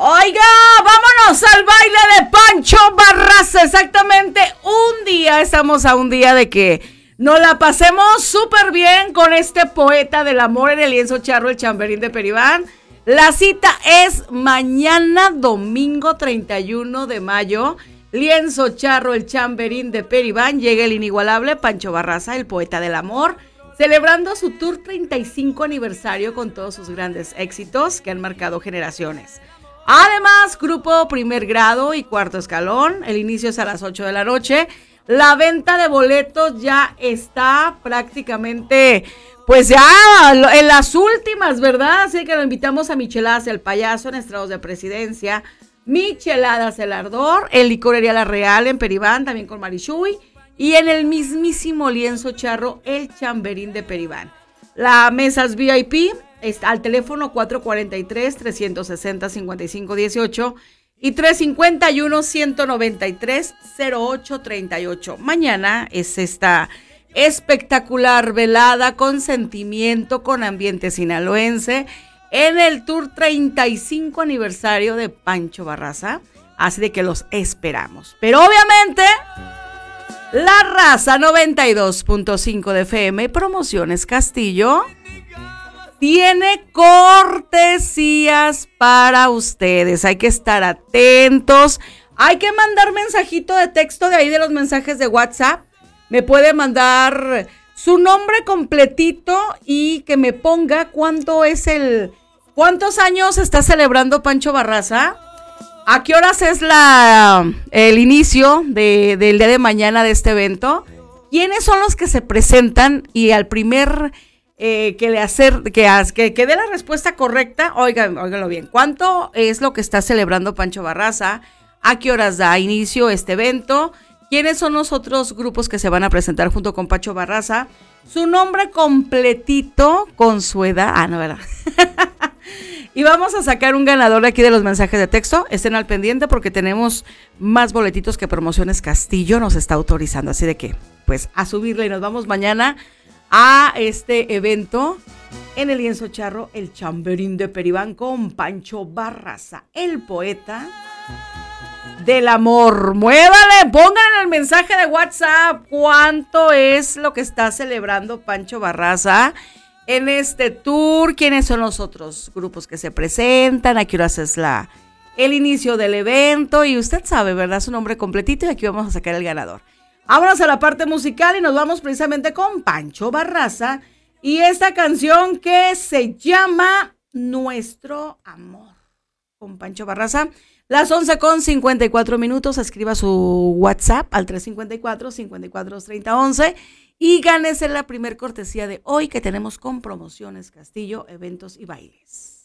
Oiga, vámonos al baile de Pancho Barraza. Exactamente un día, estamos a un día de que nos la pasemos súper bien con este poeta del amor en el lienzo charro, el Chamberín de Peribán. La cita es mañana, domingo 31 de mayo. Lienzo charro, el Chamberín de Peribán. Llega el inigualable Pancho Barraza, el poeta del amor, celebrando su tour 35 aniversario con todos sus grandes éxitos que han marcado generaciones. Además, grupo primer grado y cuarto escalón. El inicio es a las 8 de la noche. La venta de boletos ya está prácticamente, pues ya en las últimas, ¿verdad? Así que lo invitamos a Micheladas el Payaso en Estrados de Presidencia, Micheladas el Ardor, en Licorería La Real en Peribán, también con Marichuy, y en el mismísimo lienzo charro, el Chamberín de Peribán. Las mesas VIP está al teléfono 443-360-5518 y 351-193-0838. Mañana es esta espectacular velada con sentimiento, con ambiente sinaloense, en el Tour 35 aniversario de Pancho Barraza. Así de que los esperamos. Pero obviamente, La Raza 92.5 de FM, Promociones Castillo, tiene cortesías para ustedes. Hay que estar atentos. Hay que mandar mensajito de texto de ahí de los mensajes de WhatsApp. Me puede mandar su nombre completito y que me ponga cuántos años está celebrando Pancho Barraza. ¿A qué horas es el inicio del día de mañana de este evento? ¿Quiénes son los que se presentan? Y al primer que dé la respuesta correcta, óigalo bien. ¿Cuánto es lo que está celebrando Pancho Barraza? ¿A qué horas da inicio este evento? ¿Quiénes son los otros grupos que se van a presentar junto con Pancho Barraza? Su nombre completito con su edad. No, ¿verdad? Y vamos a sacar un ganador aquí de los mensajes de texto. Estén al pendiente porque tenemos más boletitos que Promociones Castillo nos está autorizando. Así de que, pues, a subirle y nos vamos mañana a este evento en el lienzo charro, el Chamberín de Peribán con Pancho Barraza, el poeta del amor. Muévale, pongan en el mensaje de WhatsApp cuánto es lo que está celebrando Pancho Barraza en este tour, quiénes son los otros grupos que se presentan, a qué horas es el inicio del evento, y usted sabe, ¿verdad? Su nombre completito, y aquí vamos a sacar el ganador. Vámonos a la parte musical y nos vamos precisamente con Pancho Barraza y esta canción que se llama Nuestro Amor. Con Pancho Barraza, las 11:54, escriba su WhatsApp al 354-543011 y gánese la primer cortesía de hoy que tenemos con Promociones Castillo, eventos y bailes.